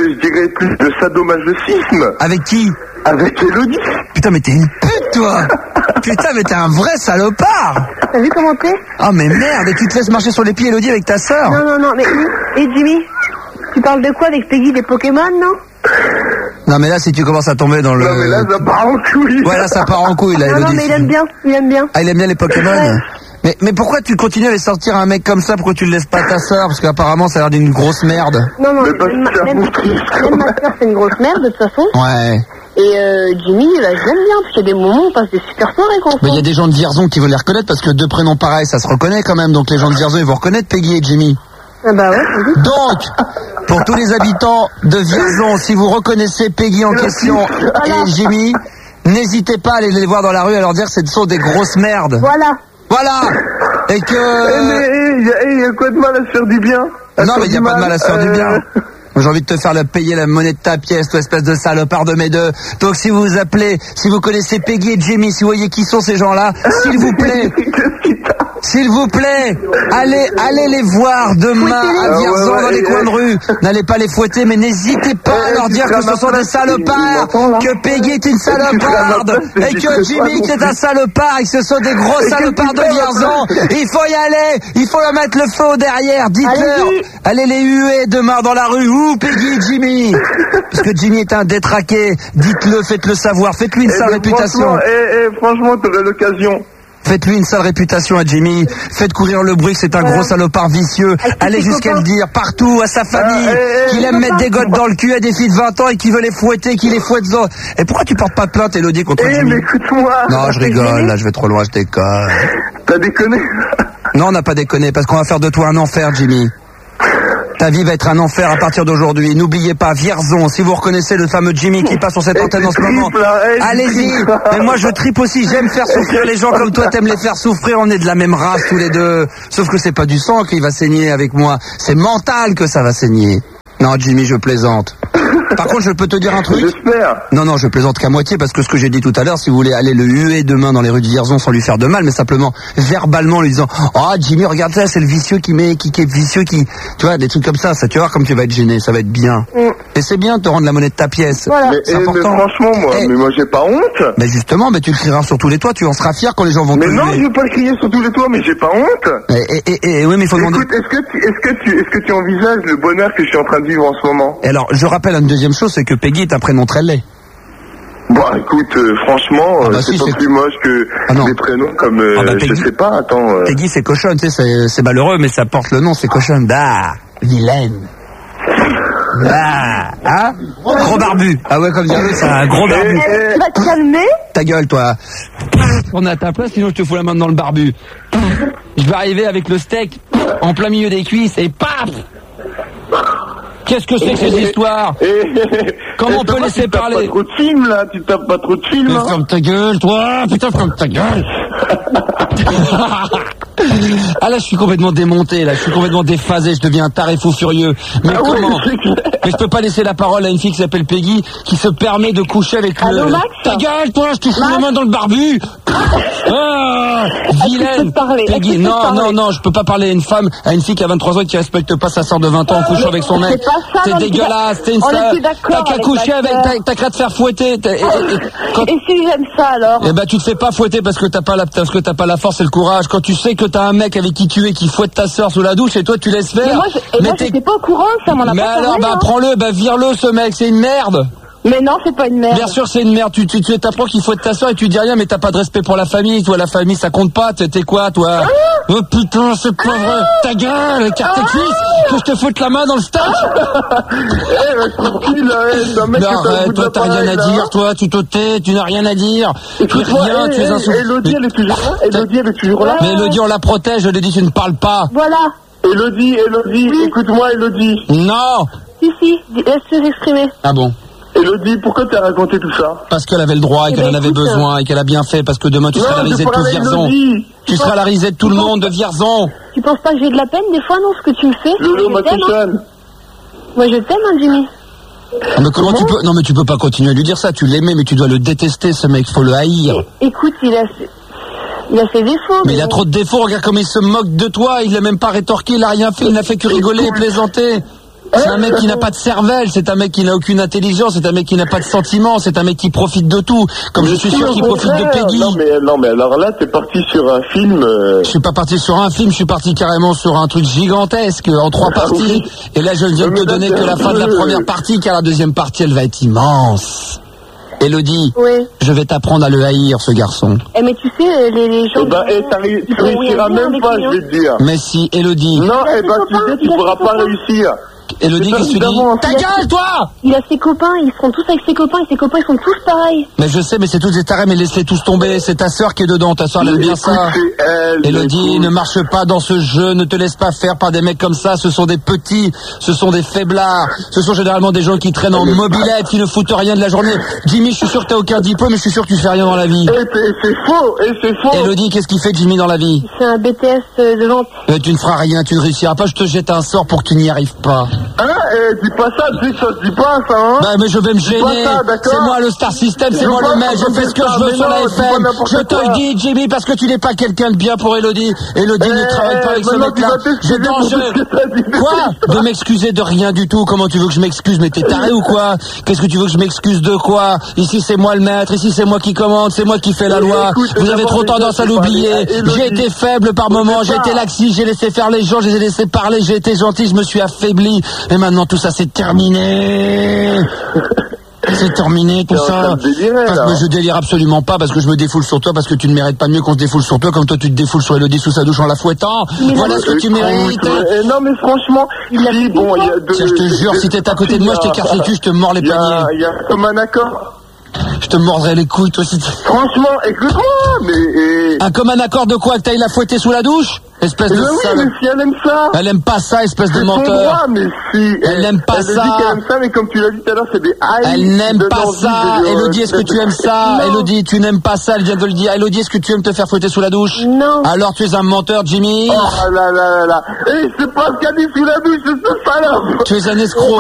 de sadomasochisme. Avec qui? Avec Elodie. Putain, mais t'es une pute, toi! Putain, mais t'es un vrai salopard! T'as vu comment t'es? Oh, mais merde, et tu te laisses marcher sur les pieds, Elodie, avec ta sœur? Non, mais... Et Jimmy? Tu parles de quoi avec Peggy, des Pokémon, non? Non, mais là, si tu commences à tomber dans le... Non, mais là, ça part en couille. Ouais, là, ça part en couille, là, Elodie. Non, mais il aime bien. Ah, il aime bien les Pokémon? Ouais. Mais pourquoi tu continues à sortir un mec comme ça? Pourquoi tu le laisses pas à ta sœur? Parce qu'apparemment ça a l'air d'une grosse merde. Non, même ma sœur c'est une grosse merde de toute façon. Ouais. Et Jimmy, je l'aime bien parce qu'il y a des moments où on passe des super soirées quoi. Mais il y a des gens de Vierzon qui veulent les reconnaître parce que deux prénoms pareils ça se reconnaît quand même. Donc les gens de Vierzon ils vont reconnaître Peggy et Jimmy. Ah bah ouais. Donc, pour tous les habitants de Vierzon, si vous reconnaissez Peggy en question et Jimmy, n'hésitez pas à aller les voir dans la rue et à leur dire que ce sont des grosses merdes. Voilà. Et que... Mais il y a quoi de mal à se faire du bien? Non, mais il n'y a pas de mal à se faire du bien. J'ai envie de te faire payer la monnaie de ta pièce, toi espèce de salopard de mes deux. Donc si vous appelez, si vous connaissez Peggy et Jimmy, si vous voyez qui sont ces gens-là, s'il vous plaît, allez les voir demain à Vierzon dans les coins de rue. N'allez pas les fouetter, mais n'hésitez pas à leur dire que ce sont des salopards, que Peggy est une saloparde, et que Jimmy qui est un salopard, et que ce sont des gros salopards de Vierzon. Il faut y aller, il faut leur mettre le feu au derrière. Dites-leur, allez les huer demain dans la rue. Où Peggy et Jimmy? Parce que Jimmy est un détraqué. Dites-le, faites-le savoir, faites-lui une sale réputation. Franchement, t'aurais l'occasion. Faites-lui une sale réputation à Jimmy. Faites courir le bruit que c'est un gros salopard vicieux. Allez jusqu'à le dire partout à sa famille qu'il aime mettre des gottes dans le cul à des filles de 20 ans et qu'il veut les fouetter, qu'il les fouette. Et pourquoi tu portes pas de plainte, Elodie, contre Jimmy? Mais écoute-moi. Non, je rigole, là, je vais trop loin, je déconne. T'as déconné? Non, on n'a pas déconné, parce qu'on va faire de toi un enfer, Jimmy. Ta vie va être un enfer à partir d'aujourd'hui. N'oubliez pas, Vierzon, si vous reconnaissez le fameux Jimmy qui passe sur cette antenne en ce moment, allez-y. Mais moi, je tripe aussi. J'aime faire souffrir les gens comme toi. T'aimes les faire souffrir. On est de la même race tous les deux. Sauf que c'est pas du sang qui va saigner avec moi. C'est mental que ça va saigner. Non, Jimmy, je plaisante. Par contre, je peux te dire un truc. J'espère. Non, je plaisante qu'à moitié parce que ce que j'ai dit tout à l'heure, si vous voulez aller le huer demain dans les rues de Vierzon sans lui faire de mal, mais simplement verbalement lui disant « Oh, Jimmy, regarde ça, c'est le vicieux qui est vicieux qui... » Tu vois, des trucs comme ça, tu vas voir comme tu vas être gêné, ça va être bien. Et c'est bien de te rendre la monnaie de ta pièce. Voilà. C'est important. Mais franchement, moi j'ai pas honte. Mais justement, tu le crieras sur tous les toits, tu en seras fier quand les gens vont te Mais non, je veux pas le crier sur tous les toits, mais j'ai pas honte. Et oui, mais il faut demander... Écoute, est-ce que tu envisages le bonheur que je suis en train de vivre en ce moment? Et alors, je rappelle une deuxième chose, c'est que Peggy est un prénom très laid. Bon, écoute, franchement, c'est pas plus moche que des prénoms comme, Peggy, je sais pas, attends... Peggy, c'est cochonne, tu sais, c'est malheureux, mais ça porte le nom, c'est cochonne. Ah, vilaine. Ah, hein? Gros barbu. Ah ouais, comme dire l'autre, c'est un gros barbu. Tu vas te calmer? Ta gueule, toi. On est à ta place, sinon je te fous la main dans le barbu. Je vais arriver avec le steak en plein milieu des cuisses et paf! Qu'est-ce que c'est que ces histoires? Comment on peut laisser parler? Tu tapes pas trop de films, là. Tu tapes pas trop de films, hein. Ferme ta gueule, toi. Putain, ferme ta gueule. Ah là, je suis complètement démonté, là. Je suis complètement déphasé. Je deviens un taré fou furieux. Mais comment? Mais je peux pas laisser la parole à une fille qui s'appelle Peggy, qui se permet de coucher avec Allô, Max? Ta gueule, toi. Je te fous les mains dans le barbu. Ah, vilaine. Peggy. Non, je peux pas parler à une femme, à une fille qui a 23 ans et qui respecte pas sa sœur de 20 ans en couchant avec son mec. C'est dégueulasse. T'es une sœur. T'as qu'à coucher avec, t'as qu'à te faire fouetter. Et si j'aime ça, alors? Eh ben, tu te fais pas fouetter parce que t'as pas la force et le courage. Quand tu sais que t'as un mec avec qui tu es qui fouette ta sœur sous la douche et toi tu laisses faire. Mais moi j'étais pas au courant, ça m'en a pas parlé. Mais alors, prends-le, vire-le ce mec, c'est une merde. Mais non, c'est pas une merde. Bien sûr, c'est une merde. Tu t'apprends qu'il faut être ta soeur et tu dis rien, mais t'as pas de respect pour la famille. Toi, la famille, ça compte pas. T'es quoi, toi? Oh putain, c'est pas vrai. Ta gueule, écarte tes cuisses, que je te foute la main dans le steak. Mais arrête, toi, t'as rien à dire, toi. Tu te tais, tu n'as rien à dire. Tu rien, tu es insouciant. Elodie, elle est toujours là. Elodie, elle est toujours là. Mais Elodie, on la protège. Elodie, tu ne parles pas. Voilà. Elodie, écoute-moi, Elodie. Non. Si, laisse-le exprimer. Ah bon? Elodie, pourquoi t'as raconté tout ça? Parce qu'elle avait le droit et qu'elle en avait besoin et qu'elle a bien fait, parce que demain tu seras la risée de tout Vierzon. Tu seras la risée de tout le monde de Vierzon. Tu penses pas que j'ai de la peine des fois, non, ce que tu me fais? Lolo, ma cochonne. Moi je t'aime, hein, Jimmy. Mais comment tu peux... Non mais tu peux pas continuer à lui dire ça, tu l'aimais mais tu dois le détester ce mec, faut le haïr. Écoute, il a ses défauts. Mais il a trop de défauts, regarde comme il se moque de toi, il l'a même pas rétorqué, il a rien fait, il n'a fait que rigoler et plaisanter. C'est un mec qui n'a pas de cervelle, c'est un mec qui n'a aucune intelligence, c'est un mec qui n'a pas de sentiments, c'est un mec qui profite de tout, comme je suis sûr qu'il profite de Peggy. Non mais alors là, t'es parti sur un film... Je suis pas parti sur un film, je suis parti carrément sur un truc gigantesque, en 3 parties. Et là, je ne viens de te donner que la fin de la première partie, car la deuxième partie, elle va être immense. Elodie, oui. Je vais t'apprendre à le haïr, ce garçon. Mais tu sais, les gens... tu réussiras même pas, je vais te dire. Mais si, Elodie... Non, tu sais, tu pourras pas réussir. Elodie, qu'est-ce que tu dis? Ta gueule, toi! Il a ses copains, ils seront tous avec ses copains, et ses copains, ils sont tous pareils. Mais je sais, mais c'est tous des tarés, mais laisse-les tous tomber. C'est ta sœur qui est dedans, ta sœur, elle aime bien ça. Elodie, ne marche pas dans ce jeu, ne te laisse pas faire par des mecs comme ça. Ce sont des petits, ce sont des faiblards. Ce sont généralement des gens qui traînent en mobilette, qui ne foutent rien de la journée. Jimmy, je suis sûr que t'as aucun diplôme, mais je suis sûr que tu fais rien dans la vie. C'est faux. Elodie, qu'est-ce qu'il fait, Jimmy, dans la vie? Il fait un BTS de vente. Tu ne feras rien, tu ne réussiras pas, je te jette un sort pour que tu n'y arrives pas. Dis pas ça, dis ça se dit pas ça, hein. Bah mais je vais me gêner, c'est moi le Star System, c'est moi le mec, je fais ce que je veux sur la FM, je te le dis Jimmy, parce que tu n'es pas quelqu'un de bien pour Elodie, Elodie ne travaille pas avec ce mec-là, j'ai danger. Quoi? De m'excuser de rien du tout, comment tu veux que je m'excuse, mais t'es taré ou quoi? Qu'est-ce que tu veux que je m'excuse de quoi? Ici c'est moi le maître, ici c'est moi qui commande, c'est moi qui fais la loi, vous avez trop tendance à l'oublier, j'ai été faible par moments, j'ai été laxiste, j'ai laissé faire les gens, je les ai laissés parler, j'ai été gentil, je me suis affaibli, et maintenant tout ça c'est terminé. C'est terminé tout ça. Parce que je délire absolument pas, parce que je me défoule sur toi, parce que tu ne mérites pas mieux qu'on se défoule sur toi, comme toi tu te défoules sur Elodie sous sa douche en la fouettant. Voilà ce que tu mérites. Non mais franchement, si bon, il y a deux. Tiens, je te jure, si t'étais à côté de moi, je t'écarte le cul, je te mords les poignets. Il y a comme un accord. Je te mordrai les couilles, toi aussi. Franchement, écoute-moi, mais... Un commun accord de quoi? Que t'ailles la fouetter sous la douche? Espèce de sale. Oui, mais si elle aime ça. Elle aime pas ça, espèce de menteur. Droit, mais si. Elle n'aime pas ça. Elle dit qu'elle aime ça, mais comme tu l'as dit tout à l'heure, c'est des highs. Elle n'aime pas ça. Elodie, est-ce que tu aimes ça? Elodie, tu n'aimes pas ça, elle vient de le dire. Elodie, est-ce que tu aimes te faire fouetter sous la douche? Non. Alors tu es un menteur, Jimmy. Oh là là là là. Eh, c'est pas ce qu'a dit sous la douche, c'est ce salope. Tu es un escroc.